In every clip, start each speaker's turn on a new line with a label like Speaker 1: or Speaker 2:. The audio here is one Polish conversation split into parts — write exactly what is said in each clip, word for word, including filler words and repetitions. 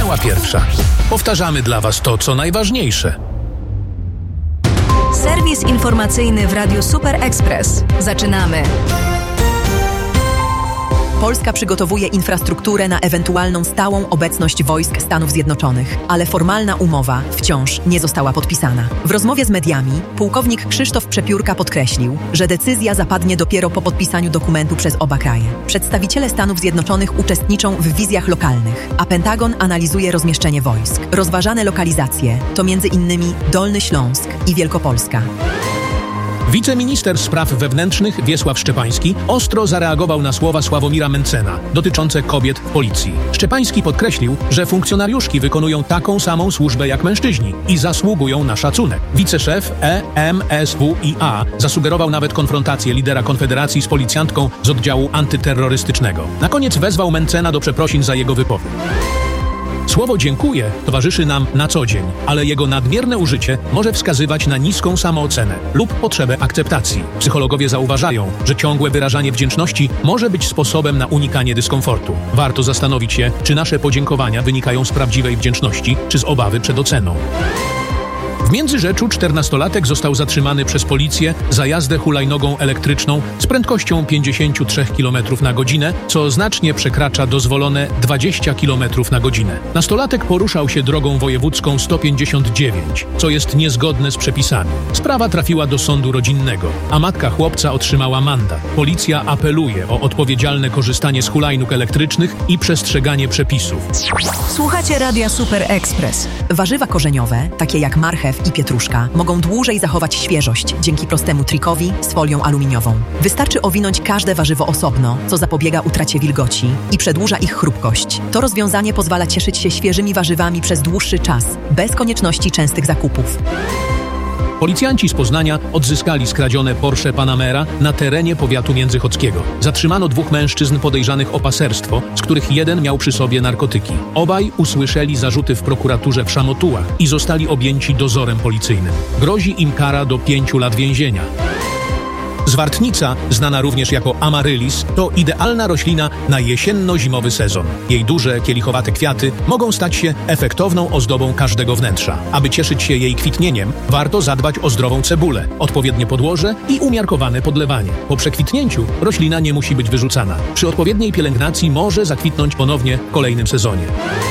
Speaker 1: Strzała pierwsza. Powtarzamy dla Was to, co najważniejsze.
Speaker 2: Serwis informacyjny w Radiu Super Express. Zaczynamy.
Speaker 3: Polska przygotowuje infrastrukturę na ewentualną stałą obecność wojsk Stanów Zjednoczonych, ale formalna umowa wciąż nie została podpisana. W rozmowie z mediami pułkownik Krzysztof Przepiórka podkreślił, że decyzja zapadnie dopiero po podpisaniu dokumentu przez oba kraje. Przedstawiciele Stanów Zjednoczonych uczestniczą w wizjach lokalnych, a Pentagon analizuje rozmieszczenie wojsk. Rozważane lokalizacje to między innymi Dolny Śląsk i Wielkopolska.
Speaker 1: Wiceminister Spraw Wewnętrznych Wiesław Szczepański ostro zareagował na słowa Sławomira Mentzena dotyczące kobiet w policji. Szczepański podkreślił, że funkcjonariuszki wykonują taką samą służbę jak mężczyźni i zasługują na szacunek. Wiceszef E M S W I A zasugerował nawet konfrontację lidera Konfederacji z policjantką z oddziału antyterrorystycznego. Na koniec wezwał Mentzena do przeprosin za jego wypowiedź. Słowo dziękuję towarzyszy nam na co dzień, ale jego nadmierne użycie może wskazywać na niską samoocenę lub potrzebę akceptacji. Psychologowie zauważają, że ciągłe wyrażanie wdzięczności może być sposobem na unikanie dyskomfortu. Warto zastanowić się, czy nasze podziękowania wynikają z prawdziwej wdzięczności, czy z obawy przed oceną. W Międzyrzeczu czternastolatek został zatrzymany przez policję za jazdę hulajnogą elektryczną z prędkością pięćdziesiąt trzy kilometry na godzinę, co znacznie przekracza dozwolone dwadzieścia kilometrów na godzinę. Nastolatek poruszał się drogą wojewódzką sto pięćdziesiąt dziewięć, co jest niezgodne z przepisami. Sprawa trafiła do sądu rodzinnego, a matka chłopca otrzymała mandat. Policja apeluje o odpowiedzialne korzystanie z hulajnóg elektrycznych i przestrzeganie przepisów.
Speaker 2: Słuchacie Radia Super Express.
Speaker 3: Warzywa korzeniowe, takie jak marchew i pietruszka, mogą dłużej zachować świeżość dzięki prostemu trikowi z folią aluminiową. Wystarczy owinąć każde warzywo osobno, co zapobiega utracie wilgoci i przedłuża ich chrupkość. To rozwiązanie pozwala cieszyć się świeżymi warzywami przez dłuższy czas, bez konieczności częstych zakupów.
Speaker 1: Policjanci z Poznania odzyskali skradzione Porsche Panamera na terenie powiatu międzychodzkiego. Zatrzymano dwóch mężczyzn podejrzanych o paserstwo, z których jeden miał przy sobie narkotyki. Obaj usłyszeli zarzuty w prokuraturze w Szamotułach i zostali objęci dozorem policyjnym. Grozi im kara do pięciu lat więzienia. Zwartnica, znana również jako amaryllis, to idealna roślina na jesienno-zimowy sezon. Jej duże, kielichowate kwiaty mogą stać się efektowną ozdobą każdego wnętrza. Aby cieszyć się jej kwitnieniem, warto zadbać o zdrową cebulę, odpowiednie podłoże i umiarkowane podlewanie. Po przekwitnięciu roślina nie musi być wyrzucana. Przy odpowiedniej pielęgnacji może zakwitnąć ponownie w kolejnym sezonie.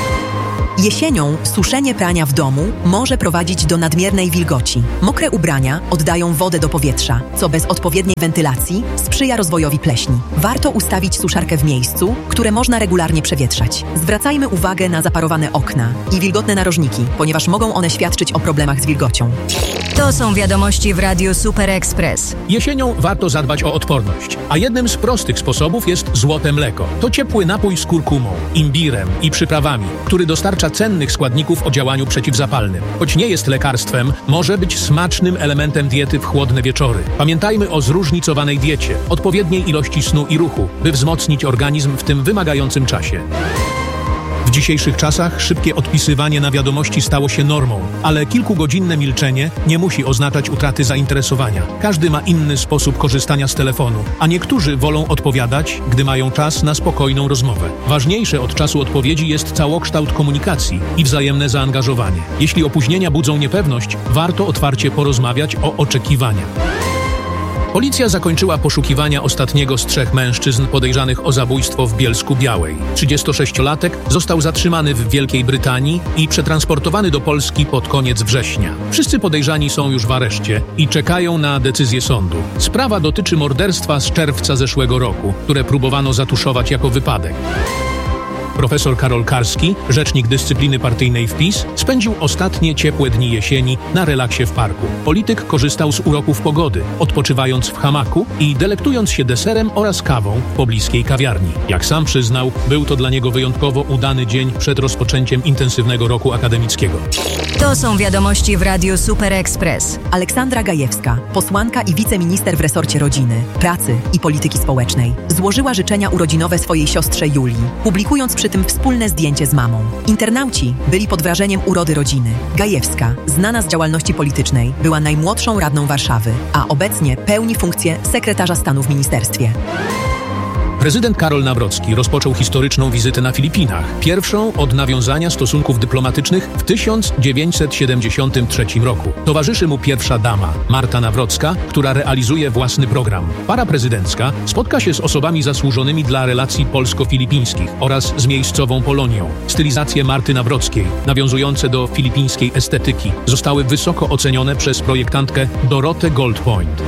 Speaker 3: Jesienią suszenie prania w domu może prowadzić do nadmiernej wilgoci. Mokre ubrania oddają wodę do powietrza, co bez odpowiedniej wentylacji sprzyja rozwojowi pleśni. Warto ustawić suszarkę w miejscu, które można regularnie przewietrzać. Zwracajmy uwagę na zaparowane okna i wilgotne narożniki, ponieważ mogą one świadczyć o problemach z wilgocią.
Speaker 2: To są wiadomości w Radiu Super Express.
Speaker 1: Jesienią warto zadbać o odporność, a jednym z prostych sposobów jest złote mleko. To ciepły napój z kurkumą, imbirem i przyprawami, który dostarcza cennych składników o działaniu przeciwzapalnym. Choć nie jest lekarstwem, może być smacznym elementem diety w chłodne wieczory. Pamiętajmy o zróżnicowanej diecie, odpowiedniej ilości snu i ruchu, by wzmocnić organizm w tym wymagającym czasie. W dzisiejszych czasach szybkie odpisywanie na wiadomości stało się normą, ale kilkugodzinne milczenie nie musi oznaczać utraty zainteresowania. Każdy ma inny sposób korzystania z telefonu, a niektórzy wolą odpowiadać, gdy mają czas na spokojną rozmowę. Ważniejsze od czasu odpowiedzi jest całokształt komunikacji i wzajemne zaangażowanie. Jeśli opóźnienia budzą niepewność, warto otwarcie porozmawiać o oczekiwaniach. Policja zakończyła poszukiwania ostatniego z trzech mężczyzn podejrzanych o zabójstwo w Bielsku-Białej. trzydziestosześciolatek został zatrzymany w Wielkiej Brytanii i przetransportowany do Polski pod koniec września. Wszyscy podejrzani są już w areszcie i czekają na decyzję sądu. Sprawa dotyczy morderstwa z czerwca zeszłego roku, które próbowano zatuszować jako wypadek. Profesor Karol Karski, rzecznik dyscypliny partyjnej w PiS, spędził ostatnie ciepłe dni jesieni na relaksie w parku. Polityk korzystał z uroków pogody, odpoczywając w hamaku i delektując się deserem oraz kawą w pobliskiej kawiarni. Jak sam przyznał, był to dla niego wyjątkowo udany dzień przed rozpoczęciem intensywnego roku akademickiego.
Speaker 2: To są wiadomości w Radiu Super Express.
Speaker 3: Aleksandra Gajewska, posłanka i wiceminister w resorcie rodziny, pracy i polityki społecznej, złożyła życzenia urodzinowe swojej siostrze Julii, publikując przy tym wspólne zdjęcie z mamą. Internauci byli pod wrażeniem urody rodziny. Gajewska, znana z działalności politycznej, była najmłodszą radną Warszawy, a obecnie pełni funkcję sekretarza stanu w ministerstwie.
Speaker 1: Prezydent Karol Nawrocki rozpoczął historyczną wizytę na Filipinach, pierwszą od nawiązania stosunków dyplomatycznych w tysiąc dziewięćset siedemdziesiątym trzecim roku. Towarzyszy mu pierwsza dama, Marta Nawrocka, która realizuje własny program. Para prezydencka spotka się z osobami zasłużonymi dla relacji polsko-filipińskich oraz z miejscową Polonią. Stylizacje Marty Nawrockiej, nawiązujące do filipińskiej estetyki, zostały wysoko ocenione przez projektantkę Dorotę Goldpoint.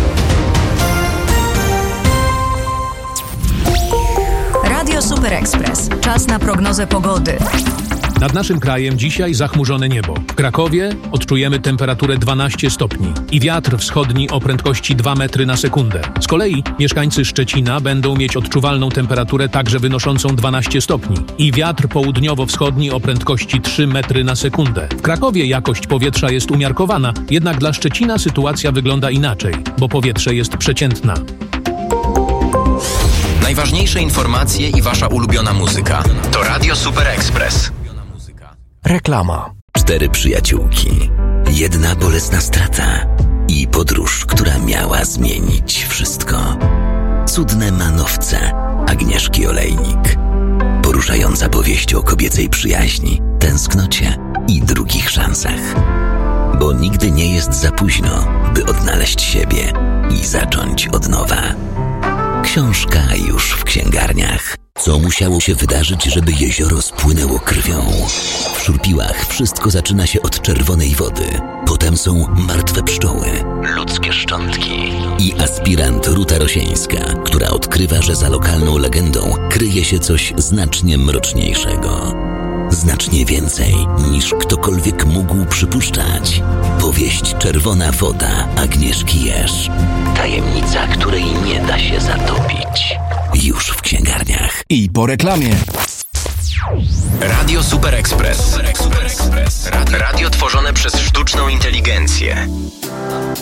Speaker 2: Radio Super Express. Czas na prognozę pogody.
Speaker 1: Nad naszym krajem dzisiaj zachmurzone niebo. W Krakowie odczujemy temperaturę dwanaście stopni i wiatr wschodni o prędkości dwa metry na sekundę. Z kolei mieszkańcy Szczecina będą mieć odczuwalną temperaturę także wynoszącą dwanaście stopni i wiatr południowo-wschodni o prędkości trzy metry na sekundę. W Krakowie jakość powietrza jest umiarkowana, jednak dla Szczecina sytuacja wygląda inaczej, bo powietrze jest przeciętna.
Speaker 4: Najważniejsze informacje i wasza ulubiona muzyka to Radio Super Express.
Speaker 5: Reklama. Cztery przyjaciółki, jedna bolesna strata i podróż, która miała zmienić wszystko. Cudne manowce Agnieszki Olejnik. Poruszająca powieść o kobiecej przyjaźni, tęsknocie i drugich szansach. Bo nigdy nie jest za późno, by odnaleźć siebie i zacząć od nowa. Książka już w księgarniach. Co musiało się wydarzyć, żeby jezioro spłynęło krwią? W Szurpiłach wszystko zaczyna się od czerwonej wody. Potem są martwe pszczoły, ludzkie szczątki i aspirant Ruta Rosieńska, która odkrywa, że za lokalną legendą kryje się coś znacznie mroczniejszego. Znacznie więcej niż ktokolwiek mógł przypuszczać. Powieść Czerwona woda Agnieszki Jerz. Tajemnica, której nie da się zatopić. Już w księgarniach.
Speaker 6: I po reklamie.
Speaker 4: Radio Super Express. Radio tworzone przez sztuczną inteligencję.